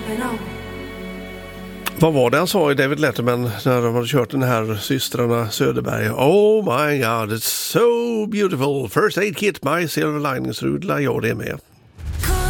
Vad var det han sa i David Letterman när de hade kört den här systrarna Söderberg? Oh my god, it's so beautiful. First aid kit, my silver linings, rudla jag det med.